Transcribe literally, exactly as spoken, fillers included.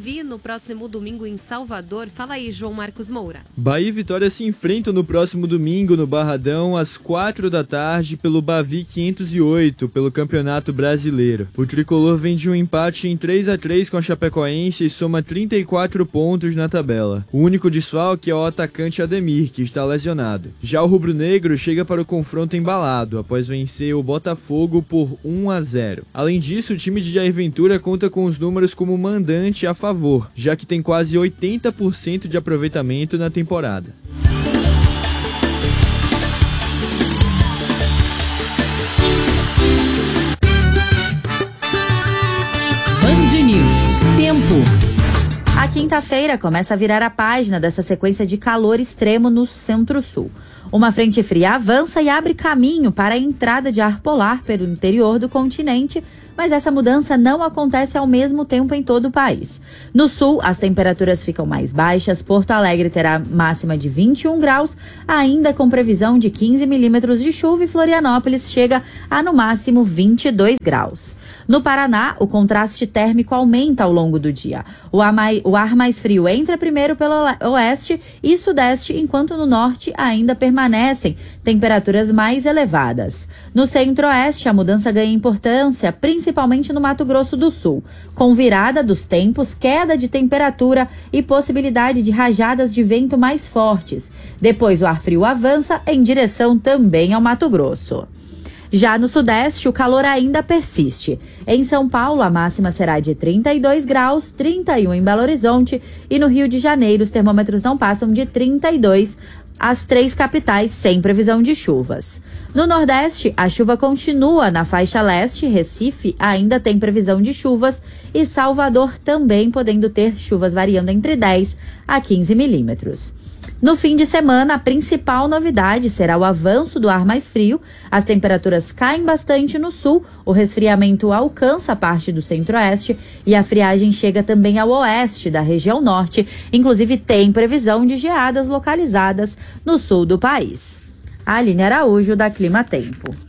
Bavi no próximo domingo em Salvador. Fala aí, João Marcos Moura. Bahia e Vitória se enfrentam no próximo domingo no Barradão às quatro da tarde pelo Bavi quinhentos e oito, pelo Campeonato Brasileiro. O tricolor vem de um empate em três a três com a Chapecoense e soma trinta e quatro pontos na tabela. O único desfalque é o atacante Ademir, que está lesionado. Já o rubro-negro chega para o confronto embalado, após vencer o Botafogo por um a zero. Além disso, o time de Jair Ventura conta com os números como mandante a favor, já que tem quase oitenta por cento de aproveitamento na temporada. Band News. Tempo. A quinta-feira começa a virar a página dessa sequência de calor extremo no centro-sul. Uma frente fria avança e abre caminho para a entrada de ar polar pelo interior do continente, mas essa mudança não acontece ao mesmo tempo em todo o país. No sul, as temperaturas ficam mais baixas. Porto Alegre terá máxima de vinte e um graus, ainda com previsão de quinze milímetros de chuva, e Florianópolis chega a, no máximo, vinte e dois graus. No Paraná, o contraste térmico aumenta ao longo do dia. O ar mais, o ar mais frio entra primeiro pelo oeste e sudeste, enquanto no norte ainda permanecem temperaturas mais elevadas. No centro-oeste, a mudança ganha importância, principalmente no Mato Grosso do Sul, com virada dos tempos, queda de temperatura e possibilidade de rajadas de vento mais fortes. Depois, o ar frio avança em direção também ao Mato Grosso. Já no sudeste, o calor ainda persiste. Em São Paulo, a máxima será de trinta e dois graus, trinta e um em Belo Horizonte, e no Rio de Janeiro os termômetros não passam de trinta e dois, as três capitais sem previsão de chuvas. No Nordeste, a chuva continua na faixa leste. Recife ainda tem previsão de chuvas e Salvador também podendo ter chuvas variando entre dez a quinze milímetros. No fim de semana, a principal novidade será o avanço do ar mais frio. As temperaturas caem bastante no sul, o resfriamento alcança a parte do centro-oeste e a friagem chega também ao oeste da região norte. Inclusive, tem previsão de geadas localizadas no sul do país. Aline Araújo, da Clima Tempo.